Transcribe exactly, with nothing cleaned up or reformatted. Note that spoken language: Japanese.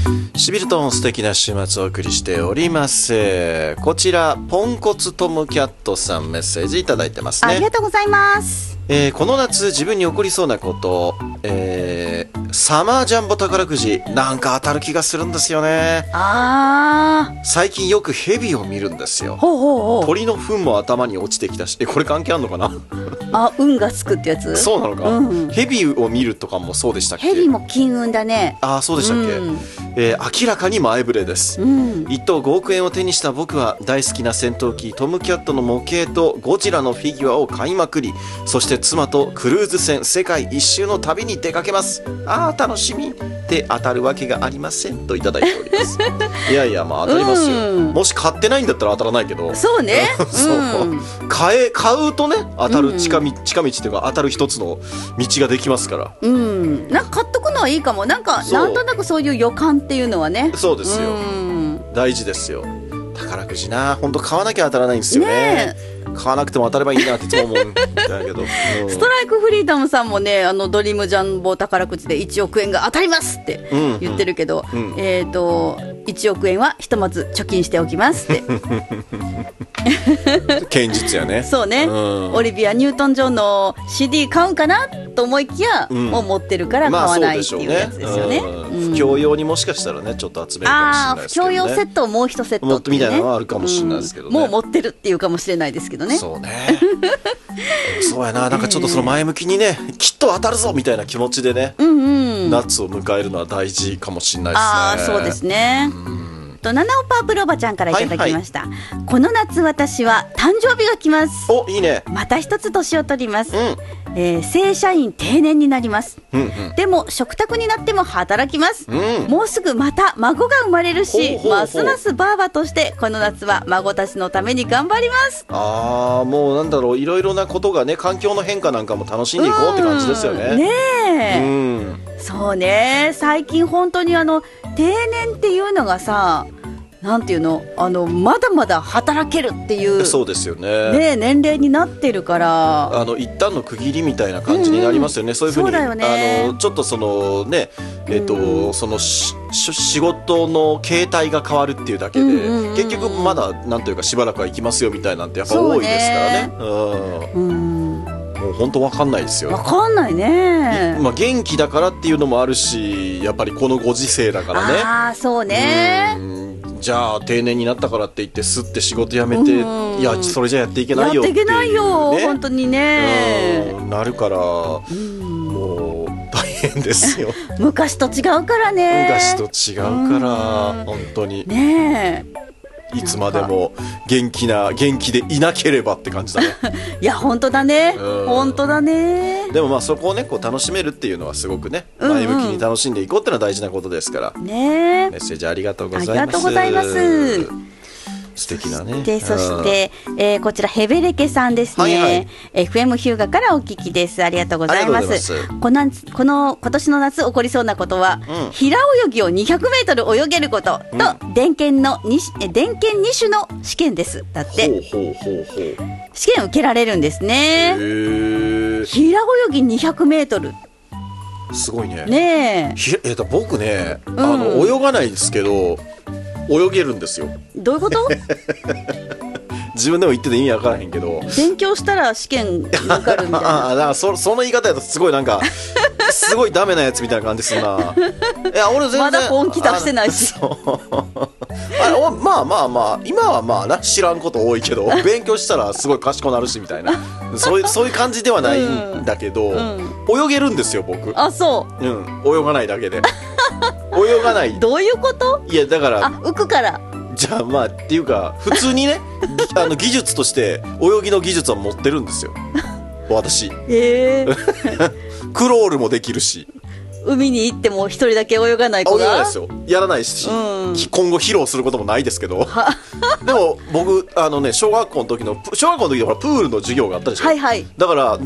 しびると素敵な週末をお送りしております。こちらポンコツトムキャットさんメッセージいただいてますね。 ありがとうございます。 えー、この夏自分に起こりそうなこと、えー、サマージャンボ宝くじなんか当たる気がするんですよね。 あー、 最近よくヘビを見るんですよ。 ほうほうほう。 鳥の糞も頭に落ちてきたし、えこれ関係あんのかなあ、運がつくってやつ。 そうなのか、 うんうん、 ヘビを見るとかもそうでしたっけ。 ヘビも金運だね。 ああそうでしたっけ、うん、えー、明らかに前触れです、うん、一等ごおくえんを手にした僕は大好きな戦闘機トムキャットの模型とゴジラのフィギュアを買いまくり、そして妻とクルーズ船世界一周の旅に出かけます。ああ楽しみで当たるわけがありませんといただいておりますいやいやまあ当たりますよ、うん、もし買ってないんだったら当たらないけど。 そうねそう、うん、買え買うとね当たる近道、うん、近道っていうか当たる一つの道ができますから、 うん、なんか買っとくのはいいかも。なんかなんとなくそういう予感っていうのはね。 そうですよ、うん、大事ですよ。宝くじな本当買わなきゃ当たらないんですよ ね, ね買わなくても当たればいいなっていつも思うんだけど、うん、 ストライクフリーダムさんもね、あのドリームジャンボ宝くじでいちおくえんが当たりますって言ってるけど、うんうん、えーといちおくえんはひとまず貯金しておきますって堅実やね。 そうね、うん、オリビア・ニュートン・ジョンの シーディー 買うんかなと思いきや、うん、もう持ってるから買わないっていうやつですよね。 不況用にもしかしたらねちょっと集めるかもしれないですけどね。 ああ不況用セットをもう一セットっていう、ね、 みたいなのはあるかもしれないですけどね、 うん、もう持ってるっていうかもしれないですけどね。 そうねそうやな、なんかちょっとその前向きにね、きっと当たるぞみたいな気持ちでね、うんうん、夏を迎えるのは大事かもしれないですね。 ああそうですね、うんとナナオパープルおばちゃんからいただきました、はいはい、この夏私は誕生日が来ます。 おいいね。 また一つ年を取ります、うんえー、正社員定年になります、うんうん、でも食卓になっても働きます、うん、もうすぐまた孫が生まれるし、ほうほうほうますますばあばとしてこの夏は孫たちのために頑張ります。 ああもうなんだろう、いろいろなことがね、環境の変化なんかも楽しんでいこうって感じですよね。 ねえ、うん、そうね、最近本当にあの定年っていうのがさ、なんていうの、あのまだまだ働けるっていうそうですよね、 ね年齢になってるから、 あの一旦の区切りみたいな感じになりますよね、うんうん、そういうふうにそうだよね、あのちょっとそのねえっと、うん、そのし仕事の形態が変わるっていうだけで、うんうんうん、結局まだなんというかしばらくは行きますよみたいなんてやっぱ多いですからね。う、ね、うん、うんもう本当わかんないですよ。 わかんないね。 まあ元気だからっていうのもあるし、やっぱりこのご時世だからね。 ああそうね。 うんじゃあ定年になったからって言ってすって仕事辞めて、うん、いやそれじゃやっていけないよっていう、ね、 やっていけないよ本当にね、 うん、なるから、うん、もう大変ですよ昔と違うからね。 昔と違うから本当にねえ、 いつまでも元気な元気でいなければって感じだねいや本当だね、本当だね。 でもまあそこをねこう楽しめるっていうのはすごくね、前向きに楽しんでいこうっていうのは大事なことですから、ね、メッセージありがとうございます。 ありがとうございます。 素敵なね。 でそして、えー、こちらヘベレケさんですね、はいはい、エフエム ヒューガからお聞きです。ありがとうございます。このこの今年の夏起こりそうなことは、うん、平泳ぎをにひゃくメートル泳げることと、うん、電検のに電検に種の試験ですだって。ほうほうほうほう、試験受けられるんですね。へー、平泳ぎにひゃくメートルすごいね。 ねえ、えー、僕ね、うん、あの泳がないですけど泳げるんですよ。 どういうこと自分でも言ってて意味わからへんけど、 勉強したら試験受かるみたいなああ そ, その言い方やとすごいなんかすごいダメなやつみたいな感じするな。いや俺全然まだ本気出してないしああまあまあまあ今はまあな知らんこと多いけど勉強したらすごい賢くなるしみたいなそういうそういう感じではないんだけど、うんうん、泳げるんですよ僕。あそう、うん、泳がないだけで泳がない。 どういうこと？いやだからあ浮くからじゃあまあっていうか普通にねあの技術として泳ぎの技術は持ってるんですよ私。へークロールもできるし、 海に行っても一人だけ泳がない子が泳がないですよ。やらないし、うん、今後披露することもないですけどでも僕あのね小学校の時の小学校の時でほらプールの授業があったでしょ、はいはい、だから